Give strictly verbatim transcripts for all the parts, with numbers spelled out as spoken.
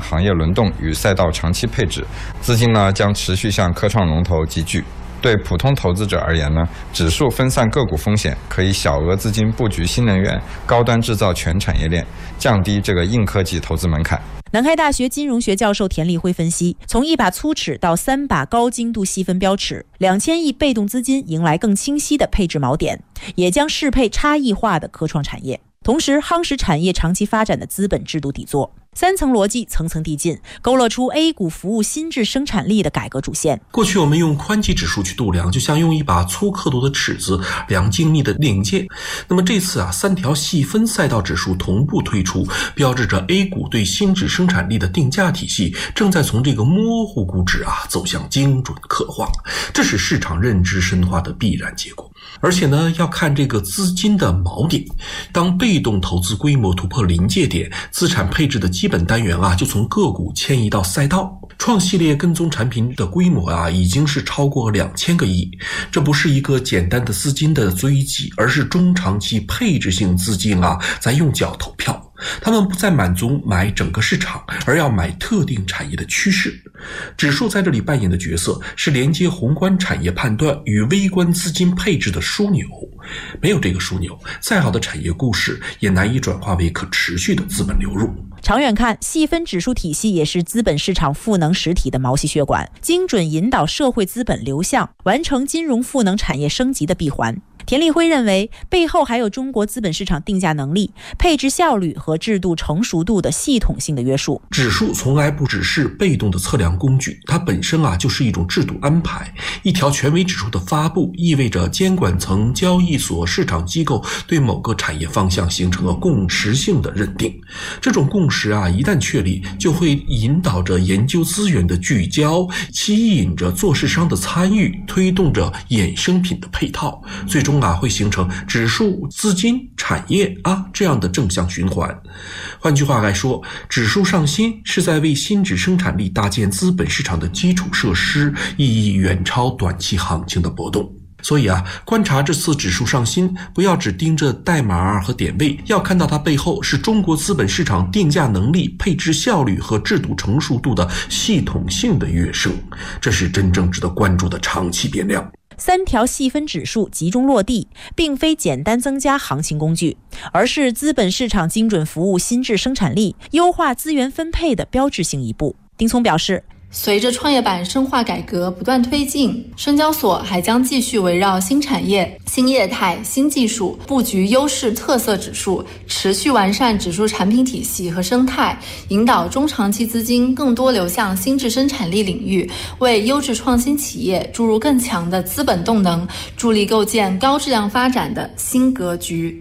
行业轮动与赛道长期配置，资金呢将持续向科创龙头集聚。对普通投资者而言呢，指数分散个股风险，可以小额资金布局新能源、高端制造全产业链，降低这个硬科技投资门槛。 南开大学金融学教授田立辉分析，从一把粗尺到三把高精度细分标尺，两千亿被动资金迎来更清晰的配置锚点，也将适配差异化的科创产业，同时夯实产业长期发展的资本制度底座。三层逻辑层层递进，勾勒出 A 股服务新质生产力的改革主线。 过去我们用宽基指数去度量，就像用一把粗刻度的尺子量精密的零件。那么这次啊，三条细分赛道指数同步推出，标志着 A 股对新质生产力的定价体系正在从这个模糊估值啊走向精准刻画，这是市场认知深化的必然结果。而且呢，要看这个资金的锚点，当被动投资规模突破临界点，资产配置的基本单元啊就从个股迁移到赛道。创系列跟踪产品的规模啊已经是超过两千个亿，这不是一个简单的资金的追击，而是中长期配置性资金啊在用脚投票。他们不再满足买整个市场，而要买特定产业的趋势。指数在这里扮演的角色是连接宏观产业判断与微观资金配置的枢纽。没有这个枢纽，再好的产业故事也难以转化为可持续的资本流入。 长远看，细分指数体系也是资本市场赋能实体的毛细血管，精准引导社会资本流向，完成金融赋能产业升级的闭环。田立辉认为，背后还有中国资本市场定价能力、配置效率和制度成熟度的系统性的约束。 指数从来不只是被动的测量工具，它本身啊就是一种制度安排。一条权威指数的发布，意味着监管层、交易所、市场机构对某个产业方向形成了共识性的认定。这种共识啊，一旦确立，就会引导着研究资源的聚焦，吸引着做市商的参与，推动着衍生品的配套，最终啊会形成指数、资金、产业啊这样的正向循环。换句话来说，指数上新是在为新质生产力搭建资本市场的基础设施，意义远超短期行情的波动。所以啊，观察这次指数上新，不要只盯着代码和点位，要看到它背后是中国资本市场定价能力、配置效率和制度成熟度的系统性的跃升，这是真正值得关注的长期变量。 三条细分指数集中落地，并非简单增加行情工具，而是资本市场精准服务新质生产力、优化资源分配的标志性一步。丁聪表示， 随着创业板深化改革不断推进，深交所还将继续围绕新产业、新业态、新技术布局优势特色指数，持续完善指数产品体系和生态，引导中长期资金更多流向新质生产力领域，为优质创新企业注入更强的资本动能，助力构建高质量发展的新格局。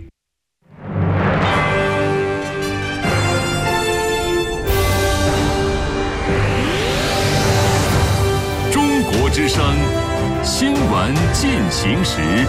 之声新闻进行时，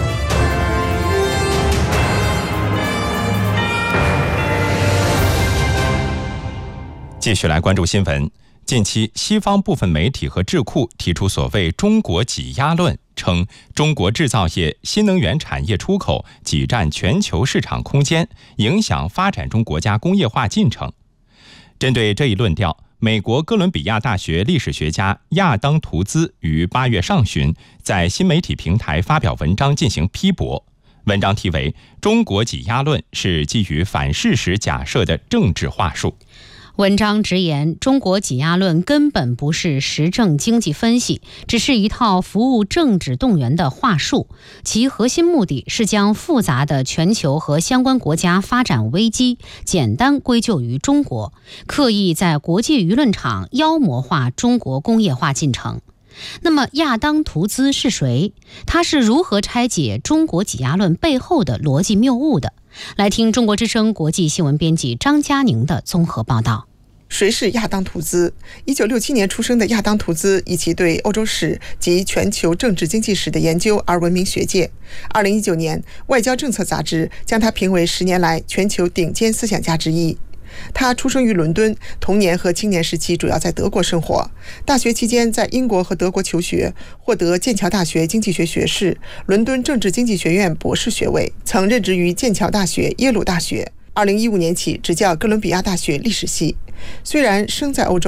继续来关注新闻。近期，西方部分媒体和智库提出所谓“中国挤压论”，称中国制造业、新能源产业出口挤占全球市场空间，影响发展中国家工业化进程。针对这一论调，美国哥伦比亚大学历史学家亚当图兹于八月上旬在新媒体平台发表文章进行批驳。文章题为《中国挤压论是基于反事实假设的政治话术》。 文章直言，中国挤压论根本不是实证经济分析，只是一套服务政治动员的话术，其核心目的是将复杂的全球和相关国家发展危机简单归咎于中国，刻意在国际舆论场妖魔化中国工业化进程。那么亚当图兹是谁？他是如何拆解中国挤压论背后的逻辑谬误的？来听中国之声国际新闻编辑张佳宁的综合报道。 谁是亚当图兹？一九六七年出生的亚当图兹以其对欧洲史及全球政治经济史的研究而闻名学界。二零一九年，《外交政策》杂志将他评为十年来全球顶尖思想家之一。他出生于伦敦，童年和青年时期主要在德国生活。大学期间在英国和德国求学，获得剑桥大学经济学学士、伦敦政治经济学院博士学位，曾任职于剑桥大学、耶鲁大学。二零一五年起执教哥伦比亚大学历史系。虽然生在欧洲，